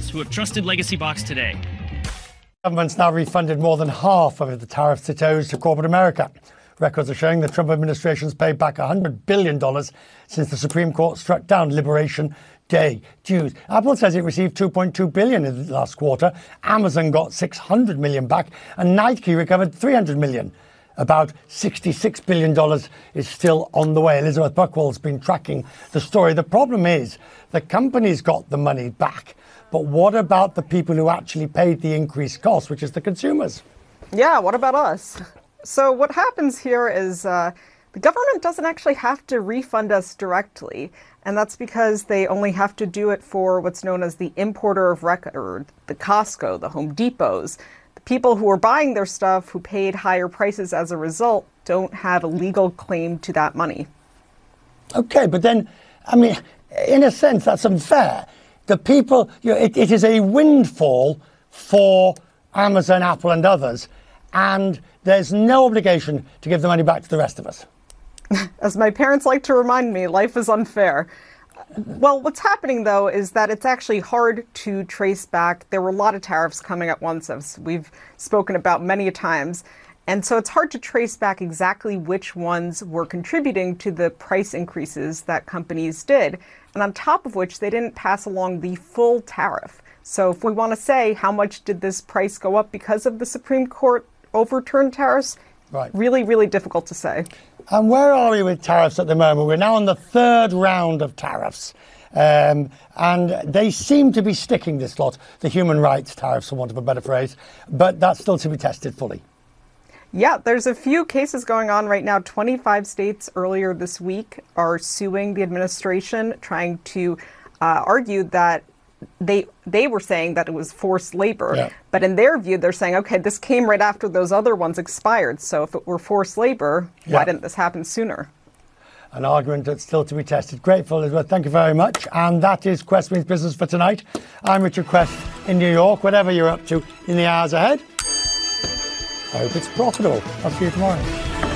to a trusted legacy box today. The government's now refunded more than half of the tariffs it owes to corporate America. Records are showing the Trump administration's paid back $100 billion since the Supreme Court struck down Liberation Day dues. Apple says it received $2.2 billion in the last quarter. Amazon got $600 million back, and Nike recovered $300 million. About $66 billion is still on the way. Elizabeth Buchwald's been tracking the story. The problem is the companies got the money back, but what about the people who actually paid the increased cost, which is the consumers? Yeah, what about us? So what happens here is the government doesn't actually have to refund us directly, and that's because they only have to do it for what's known as the importer of record, the Costco, the Home Depots. The people who are buying their stuff, who paid higher prices as a result, don't have a legal claim to that money. Okay, but then, I mean, in a sense, that's unfair. The people, it is a windfall for Amazon, Apple and others, and there's no obligation to give the money back to the rest of us. As my parents like to remind me, life is unfair. Well, what's happening, though, is that it's actually hard to trace back. There were a lot of tariffs coming at once, as we've spoken about many times. And so it's hard to trace back exactly which ones were contributing to the price increases that companies did. And on top of which, they didn't pass along the full tariff. So if we want to say how much did this price go up because of the Supreme Court overturned tariffs, right, really, really difficult to say. And where are we with tariffs at the moment? We're now on the third round of tariffs. And they seem to be sticking this lot, the human rights tariffs, for want of a better phrase, but that's still to be tested fully. Yeah, there's a few cases going on right now. 25 states earlier this week are suing the administration, trying to argue that they were saying that it was forced labor. Yeah. But in their view, they're saying, okay, this came right after those other ones expired. So if it were forced labor, why didn't this happen sooner? An argument that's still to be tested. Grateful, Elizabeth. Thank you very much. And that is Quest Means Business for tonight. I'm Richard Quest in New York. Whatever you're up to in the hours ahead, I hope it's profitable. I'll see you tomorrow.